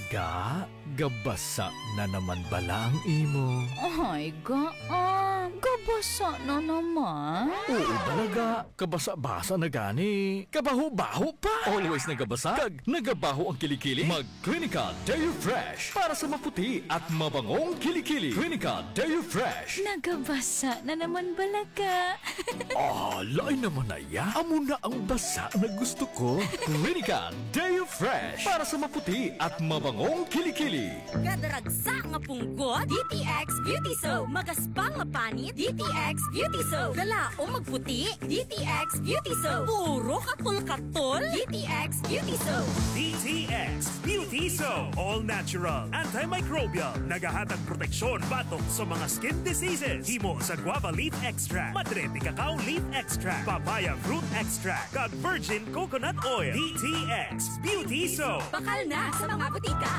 Ga, gabasa na naman bala ang imo. Ay, gabasa na naman. Oo balaga, kabasa-basa na gani. Kabaho-baho pa. Always nagabasa, kag nagabaho ang kilikili. Mag-Clinica Dairy Fresh para sa maputi at mabangong kilikili. Clinica Dairy Fresh. Nagabasa na naman balaga. Lain naman na ya. Amo na ang basa na gusto ko. Clinica Dairy Fresh para sa maputi at mabangong kilikili. Kadaragsa nga punggot, DTX Beauty Soap. Magaspang nga panit, DTX Beauty Soap. Galao magputi, DTX Beauty Soap. Puro katol-katol, DTX Beauty Soap. DTX Beauty Soap. All natural, antimicrobial, nagahatag proteksyon batok sa mga skin diseases. Himo sa guava leaf extract, madrepi cacao leaf extract, papaya fruit extract, kag virgin coconut oil. DTX Beauty Soap. Bakal na sa mga butika.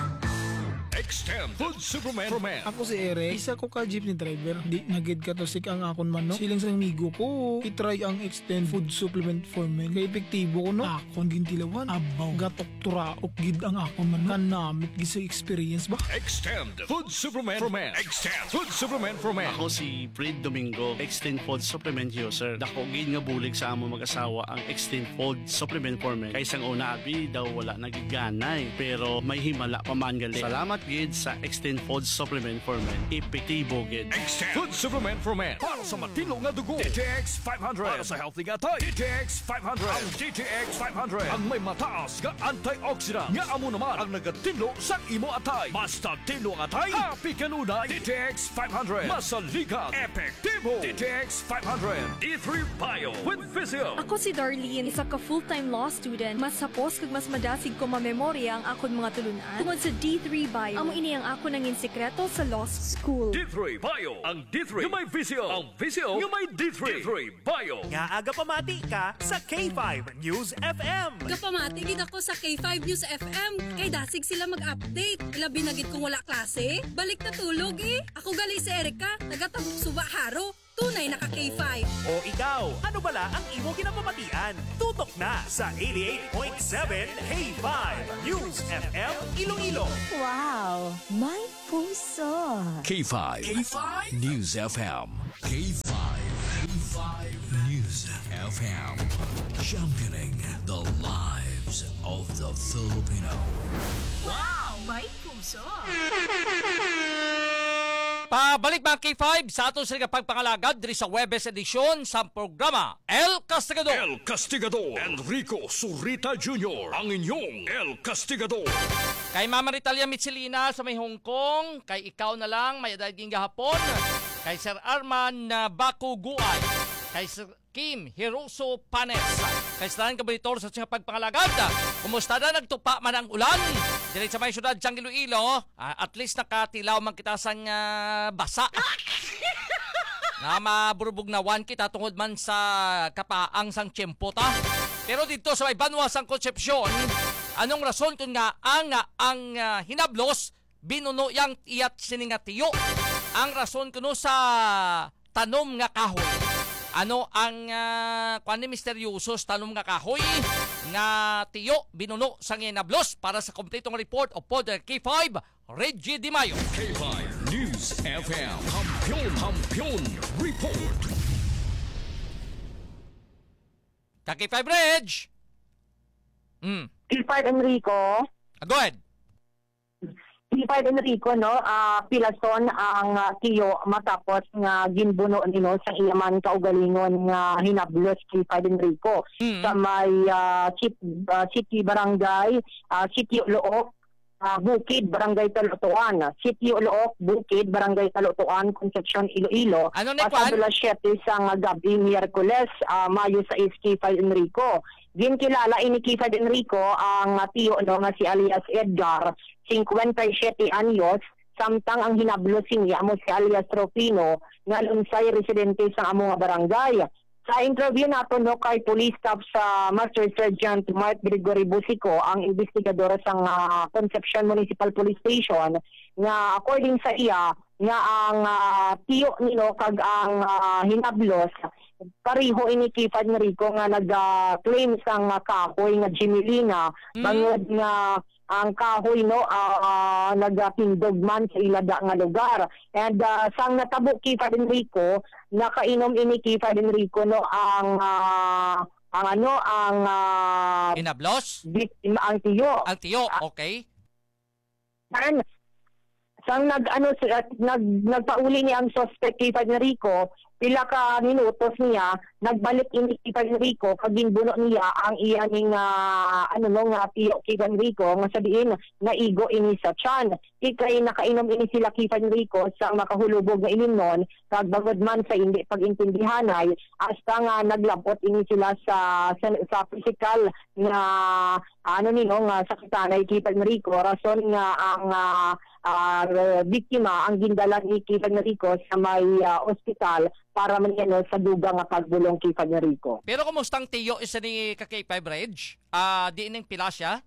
Extend Food Superman for Men. Ako si Eric, isa ko ka jeepney driver. Di nagid ka to sik ang akon man no. Silang sa amigo ko, itry ang Extend Food Supplement for Men. Kaya epektibo ko no. Akon gintilawan, abaw, gatok turaok gid ang akon man no. Kanamit gisa experience ba? Extend Food Supplement for Men. Extend Food Supplement for Men. Ako si Fred Domingo, Extend Food Supplement user. Dako gid nga bulig sa amo mag-asawa ang Extend Food Supplement for Men. Kay sang una abi daw wala nagiganay, pero may himala pa man gali. Salamat gid sa Extend Food Supplement for Men. Epektibo gid. Extend Food Supplement for Men. Para sa matino nga dugo. DTX 500. Para sa healthy nga tay. DTX 500. Ang DTX 500. Ang may mataas nga antioxidant. Nga amo naman ang nagatino sa imo atay. Basta tino nga atay. Happy kanunay. DTX 500. Masaligan. Epektibo. DTX 500. D3 Bio with Physio. Ako si Darlene, isa ka full-time law student. Mas sapos kag mas madasig ko mamemorya ang akon mga tulunan tungod sa D3 Bio. Amo ini ang ako nangin sekreto sa law school. D3 Bio. Ang D3 nga may Physio. Ang Physio nga may D3. D3 Bio. Nga aga pamati ka sa K5 News FM. Kapamati gid ako sa K5 News FM. Kay dasig sila mag-update. Labi na gid kung wala klase. Balik na tulog eh. Ako gali si Erica, nagatabok suba haro. Tunay naka K5. O ikaw, ano bala ang imo kinapamatian? Tutok na sa 88.7 K5 News FM Iloilo. Wow, may puso. K5. K5 News FM. K5. K5 News FM. Championing the lives of the Filipino. Wow, may puso. Pabalik mga K5 sa aton sa pagpangalagad diri sa Webes edisyon sa programa El Castigador. El Castigador. Enrico Surita Jr. Ang inyong El Castigador. Kay Mama Ritalia Mitsilina sa may Hong Kong, kay ikaw na lang may adaging gahapon, kay Sir Arman Bakuguay, kay Sir Kim Hiroso Panes, kay Stan Kabalitor sa siyang pagpangalagad. Kumusta na nagtupa man ang ulan? Dili sa may syudad sang Iloilo, at least nakatilaw man kita sang basa. Na maburbog na wan kita tungod man sa kapaang sang tiyempo ta. Pero dito sa may Banwa sang Concepcion, anong rason kung nga ang hinablos binuno yang iyat siningatiyo? Ang rason kuno sa tanom nga kahoy. Ano ang kuan ni misteryoso tanom nga kahoy nga tiyo binuno sa hinablos? Para sa kompletong report o pod K5 Reggie Di Mayo. K5 News FM. Kampiyon Report. K5 Reg. K5 Enrico. Go ahead. K5 Enrico, no, pilason ang tiyo matapos nga ginbuno nino sa iyaman kaugalingon nga hinablos K5 Enrico sa may city barangay, city Look, Bukid, Barangay Talutuan. City Look, Bukid, Barangay Talutuan, Concepcion, Iloilo. Ano ni Pasado las 7 sa gabi Miyerkules, Mayo 6, K5 Enrico. Ginkilala ini K5 Enrico ang tiyo no nga si alias Edgar, 57 anyos, samtang ang hinablos niya mo si alias Tropino nga lunsay residente sa among barangay. Sa interview nato no kay Police Staff sa Master Sergeant Mark Gregory Busico, ang investigador sa Concepcion Municipal Police Station, nga according sa iya nga ang tiyo nino kag ang hinablos pariho ini K5 Enrico nga nag-claim sang kahoy nga Jimilina bangod nga ang kahoy no nagatindog man sa ilada nga lugar. And sang natabo Kifad Enrico, nakainom ini Kifad Enrico no ang Hinablos? Ang tiyo. Ang tiyo, okay. And sang nagpauli niya ang suspect Kifad Enrico, pila ka minutos niya nagbalik ini Kifad Enrico kag ginbuno niya ang iya ning tiyo Kifad Enrico nga sabihin naigo ini sa tiyan. Ikay nakainom ini sila Kifad Enrico sang makahulubog nga inimnon kag bangod man sa hindi pagintindihanay hasta nga naglabot ini sila sa physical nga nga sakitanay Kifad Enrico rason nga ang biktima ang gindalan ni Kifad Enrico sa may ospital para man sa dugang nga pagbulong Kifad Enrico. Pero kumustang tiyo isa ni K5 Reg? Di ining pila siya?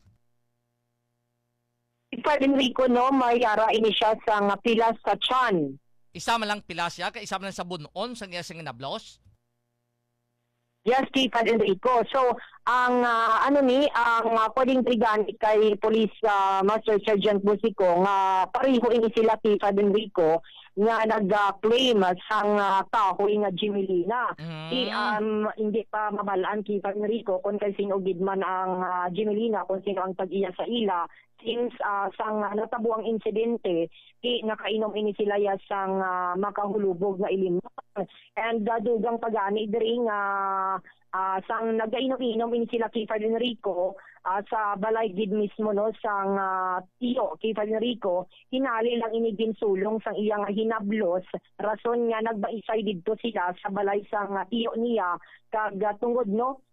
Kifad Enrico no may ara ini siya sa nga pila sa tiyan. Isa man lang pila siya, kay isa man lang sa bunon sa iya sing nablos? Yes, Kifad Enrico. So, ang pwedeng trigan kay Police Master Sergeant Busico nga pareho ini sila Kifad Enrico nga nag-claim sang kahoy nga Jimelina. Hindi pa mabalaan Kifad Enrico kung kay sino gidman ang Jimelina, kung sino ang tag-iya sa ila. Since sang natabo ang insidente, nakainom ini sila sang makahulubog nga ilim. And dugang pagani diri nga sang nagainom-inom ini sila Kifad Enrico sa balay gid mismo no sang tiyo Kifad Enrico, hinali lang ini ginsulong sang iyang hinablos rason nga nagbaisay didto sila sa balay sang tiyo niya kag tungod no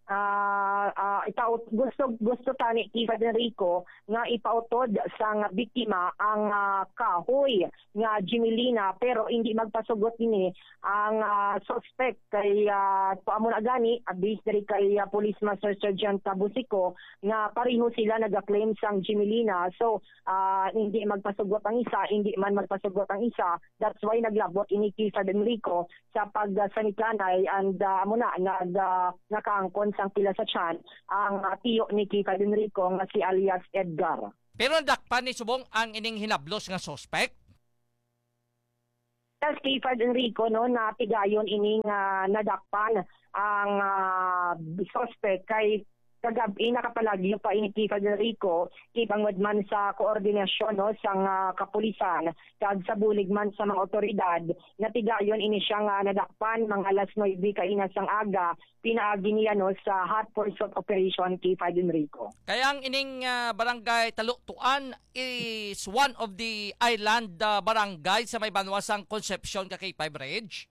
gusto tani Kifad Enrico nga ipautod sa biktima ang kahoy nga Jimelina pero hindi magpasugot ini ang suspect kay paamon agani based diri kay Police Master Sergeant Busico nga pareho sila nag-claim sang Jimelina. So hindi magpasugot ang isa, hindi man magpasugot ang isa. That's why naglabot ini Kifad Enrico sa pagsanitlanay and nakaangkon sang pila sa tiyan ang tiyo ni Kifad Enrico nga si alias Edgar. Pero nadakpan ni subong ang ining hinablos nga suspect? Yes, Kifad Enrico no napigayon ining nadakpan ang suspect kay kagabi nakapalagyo pa ini Kifad Enrico kipangod man sa koordinasyon no sang kapulisan kag sa bulig man sa mga otoridad natigayon ini siya nga nadakpan mga alas 9 kaina sang aga pinaagi niya no sa hot pursuit operation Kifad Enrico. Kaya ang ining barangay Talutuan is one of the island barangay sa may banwasang Concepcion K5 Reg?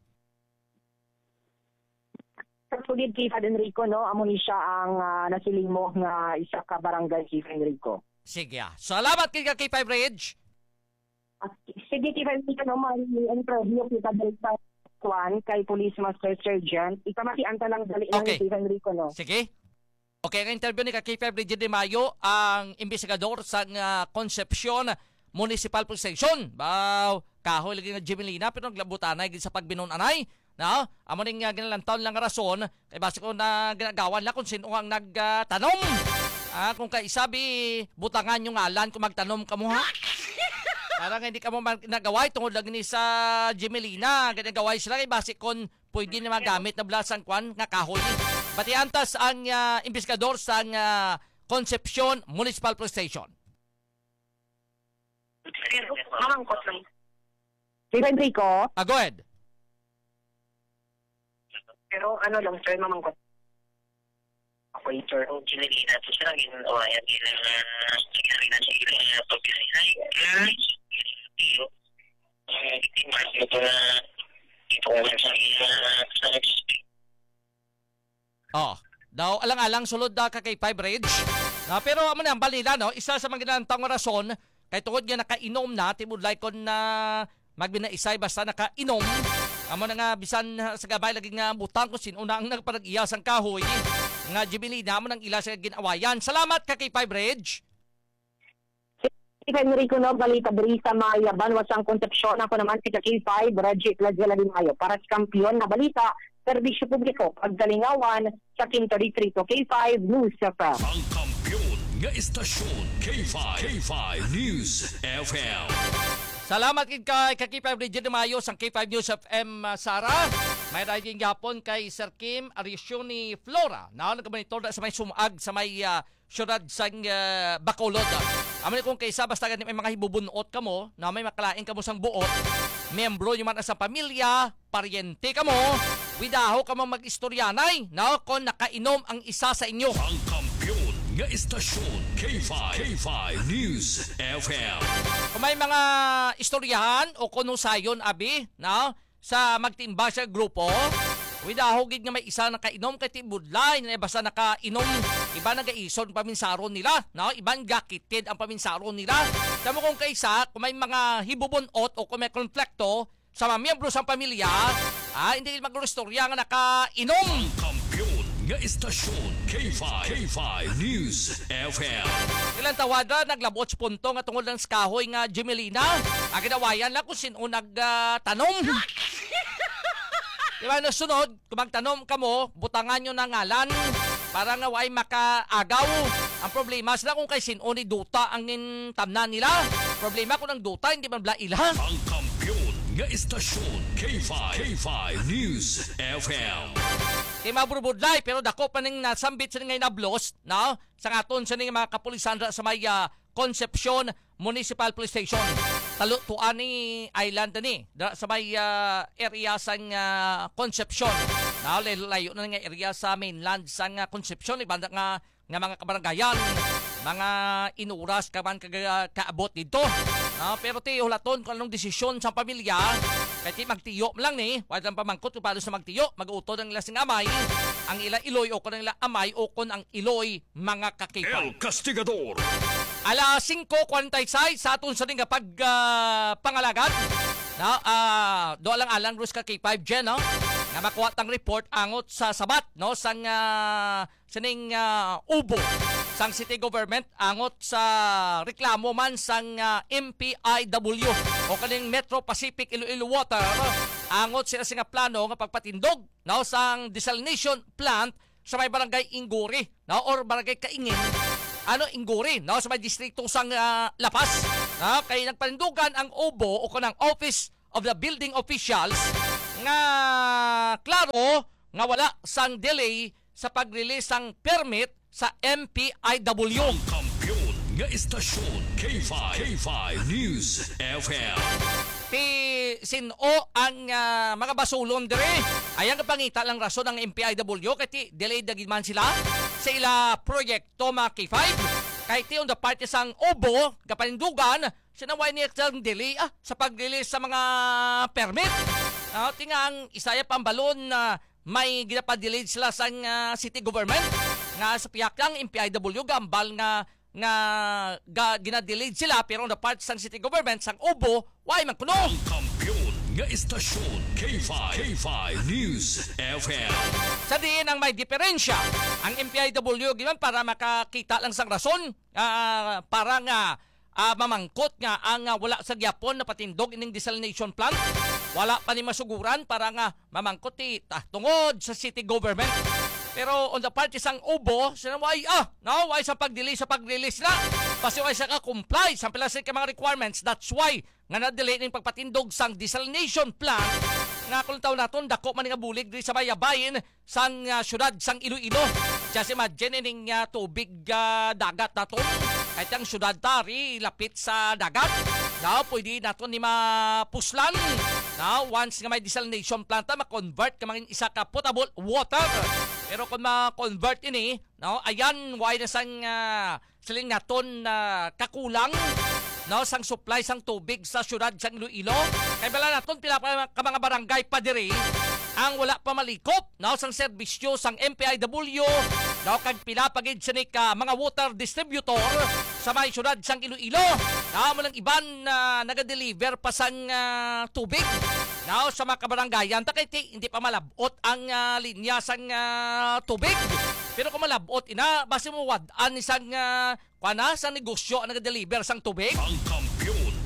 Sugid Kifad Enrico no amo ni siya ang nasiling mo nga isa ka barangay Kifad Enrico. Sige. Salamat kay K5 Reg. Sige Kifad Enrico no may interview kita sa Juan kay Police Master Sergeant. Ikamatian ta lang dali lang Kifad Enrico no. Sige. Okay, ang interview ni K5 Reg de Mayo ang investigador sa Concepcion Municipal Police Station. Kahoy lagi nga Jimelina pero naglabutanay gid sa pagbinunanay. No? Amo ning ginalantaon lang rason kay base ko na ginagawan lang kung sino ang nagtanom. Kung kay isabi butangan yung ngalan kung magtanom ka mo ha. Parang hindi ka mo nagaway tungod lang ni sa Jimelina. Ginagaway sila kay base kon pwede na magamit na blasang kwan nga kahoy. Pati antas ang investigador sa Concepcion Municipal Police Station. Kifad Enrico? Go ahead. Pero lang, sir, mamangkot. Ako yung sir, kung Jimelina ito siya, ginawayan nila na sila pag-isay. Iyo, itimas ito na ito naman sa daw alang-alang sulod ka kay 5 Reg. Pero amo na ang balila, no? Isa sa mga ginantang rason, kay tungod nga nakainom na, tibudlay kon na magbinaisay basta nakainom. Amo na nga bisan sa gabay lagi nga butang kung sino na ang nagparag-iyas ang kahoy nga Jimelina mo nang ila sa ginawayan. Salamat ka kay 5 Reg. Kifad Enrico no balita diri sa Mayaban wasang Concepcion. Ako naman si K5 Reg Lagala di Mayo para sa kampiyon na balita serbisyo publiko pagdalingawan sa Kim 33 to K5 News FM. Ang kampiyon nga istasyon K5 News FM. Salamat kay K5 Region de Mayo sang K5 News FM Sara. May riding gapon kay Sir Kim Arisyoni Flora. Na nagmonitor sa may sumag sa may syudad sang Bacolod. Amin kung kaysa basta ganit may mga hibubunot kamo na may makalain kamo sang buot, miyembro yung man sa pamilya, paryente kamo, widaho kamo mag-istoryanay, na kung nakainom ang isa sa inyo. Ang kampiyon nga istasyon K5 News FM. Kung may mga istoryahan o kunusayon abi na sa magtimba sa grupo, widahogid nga may isa nakainom kay tibudlay na basta nakainom, iba nagaison paminsaron nila, no? Ibang gakitid ang paminsaron nila. Tamo kung kaysa, kung may mga hibubunot o kung may konflikto sa mga miyembro sa pamilya, hindi mag-istorya nga nakainom. Ang kampiyon nga istasyon K5 News FM. Ilang tawada naglabot sa punto nga tungod ng kahoy nga Gemelina. Ang kinawayan lang kung sino nagtanom. Diba nasunod, kung magtanom ka mo, butangan nyo ng ngalan para nga way makaagaw. Ang problema sila kung kay sino ni duta ang tamnan nila. Problema kung ang duta hindi man bla ilang. Ang kampiyon nga istasyon K5 News FM. Kaya maburbudlay pero dako pa ning nasambit sa ngay nablos, no? Sa aton sa ning mga kapulisan sa may Concepcion Municipal Police Station. Talutuan ni island ni sa may area sang Concepcion. Na layo na nga area sa mainland sang Concepcion, ibanda nga mga kabaranggayan, mga inuras kaman kaabot dito. Pero ti hulaton kung anong desisyon sa pamilya, kaya magtiyo lang ni, wala lang pamangkot kung paano sa magtiyo, mag-uto ng lasing amay, ang ila iloy o kon ang ila amay o kon ang iloy mga kakipay. El Castigador. Alas 5:46 sa aton sa nga pangalagan. Do alang Rus ka K5 Gen, no? Nga makuha tang report angot sa sabat, no? Sang sining ubo sang city government angot sa reklamo man sang MPIW o kaning Metro Pacific Iloilo Water angot sila nga plano nga pagpatindog, no? Sang desalination plant sa may barangay Inguri, no? Or barangay Kaingin. Inguri, no? Sa may distrito sang Lapas. Kay nagpanindugan ang OBO o kanang Office of the Building Officials nga klaro nga wala sang delay sa pag-release sang permit sa MPIW. Ang kampiyon nga istasyon K5 News FM. Ti sino ang mga basulon dire. Ayan pangita lang rason ng MPIW kay ti delay dagid man sila sa ila proyekto mga K5. Kay ti on the party sang OBO kapanindugan sinaway niya sang delay sa pag-release sa mga permit. Tingang isaya pambalon na may ginapadelay sila sa city government nga sa piyak lang MPIW gambal nga ginadelay sila pero on the part sang city government sang OBO why magpuno. Ang kampiyon nga istasyon K5 News FM. Sa diin ang may diferensya ang MPIW giman para makakita lang sang rason para nga mamangkot nga ang wala sa gyapon na patindog ining desalination plant. Wala pa ni masuguran para nga mamangkot tungod sa city government. Pero on the part isang ubo, sinaway why sa pag-delay sa pag-release na. Pasiway sa ka-comply sa pilasin ka mga requirements. That's why nga na-delay ning pagpatindog sang desalination plant nga kung taon naton dako man nga bulig diri sa bayabayin sang syudad sang Iloilo. Just imagine ining tubig dagat naton. Kahit ang syudad tari lapit sa dagat. Now, pwede naton ni mapuslan. Now, once nga may desalination plant ma-convert ka maging isa ka potable water. Pero kung ma-convert ini, ayan, why na sang siling naton kakulang, sang supply sang tubig sa syudad sang Iloilo. Kaya bala naton pila pa ka mga barangay pa diri ang wala pa malikop, sang serbisyo sang MPIW, kag pinapagid sa mga water distributor sa may syudad sang Iloilo. Mo lang iban naga-deliver pa sang tubig. Sa mga kabaranggayan, hindi pa malabot ang linya sang tubig. Pero kung malabot, base mo wadaan isang sa negosyo ang naga-deliver sang tubig. Ang kampiyon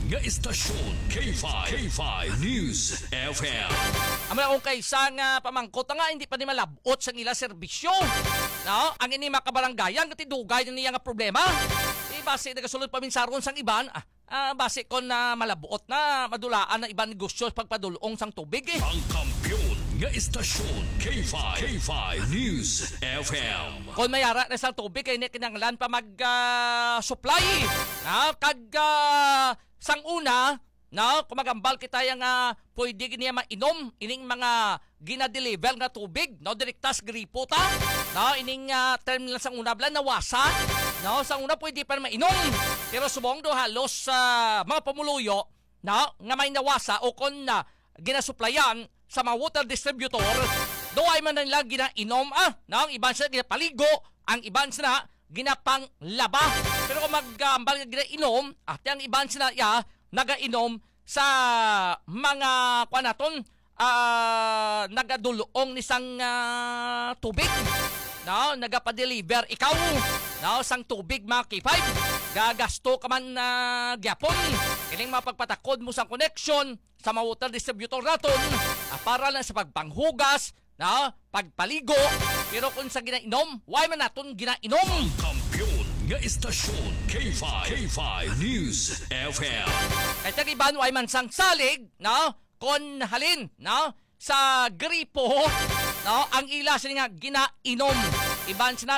nga istasyon K5 News FM. Amo na kung kaisang pamangkot nga hindi pa ni malabot sa ila serbisyo. No, ang ini makabaranggayan kati dugay niya nga problema. Di base nagasulod paminsaron sang iban. Base kon na malabuot na madulaan na ibang negosyo pagpadulong sang tubig eh. Ang kampiyon nga istasyon K5 News FM. Kung mayara na sa tubig ay kinanglan pa mag-supply. Kag sang una, kung magambal kita yung pwede niya mainom, ining mga ginadeliver nga tubig, direktas gripo ta, ining terminal sang una bala nawasa, sang una pwede pa mainom. Pero subong do halos mga pamuluyo, nga may nawasa o kung ginasuplayan sa mga water distributor, do ay man nila ginainom, ang iban sila ginapaligo, ang iban sila ginapang laba. Pero kung magambal nga ginainom, at ang iban sila nagainom sa mga kwanaton, nagadulong nisang tubig. Nagapadeliver ikaw, sang tubig mga K5. Gagasto ka man gyapon. Kining mapagpatakod mo sang connection sa mga water distributor naton para lang sa pagpanghugas, pagpaligo. Pero kung sa ginainom, why man naton ginainom? Ang kampiyon nga istasyon K5 News FM. Kahit ang iban, why man sang salig, kung halin, sa gripo, ang ila sila nga ginainom. Iban sila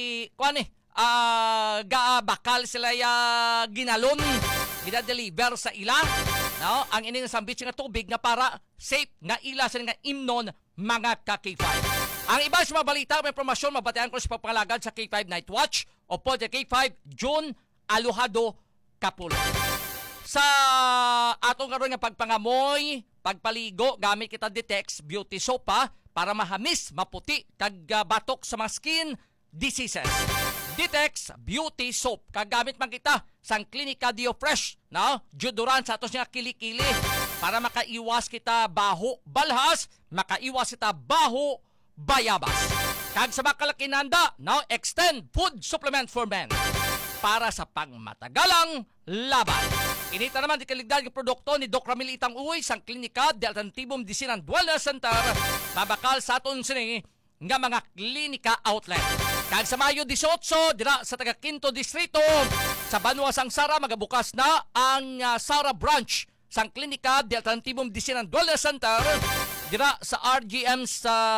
bakal sila ginalon, ginadeliver sa ila. Ang ining sambit nga tubig nga para safe nga ila sila nga imnon mga ka-K5. Ang iba sa mga balita, may informasyon, mabatian ko sa pagpangalagad sa K5 Night Watch o po K5 June Alojado Kapulo. Sa atong karon nga pagpangamoy, pagpaligo, gamit kita Detex Beauty Soap para mahamis, maputi, kag batok sa mga skin diseases. Detex Beauty Soap, kagamit man kita sang Clinica Dio Fresh, deodorant sa atos nga kilikili para makaiwas kita baho balhas, makaiwas kita baho bayabas. Kag sa makalakinanda, Extend Food Supplement for Men para sa pangmatagalang laban. Inita naman di kaligdan yung produkto ni Doc Ramil Itang Uy sang Klinika de Altantibum Disinan Wellness Center, babakal sa aton sini nga mga klinika outlet. Kag sa Mayo 18 dira sa taga Quinto Distrito sa Banwa sang Sara magabukas na ang Sara branch sang Klinika de Altantibum Disinan Wellness Center dira sa RGM sa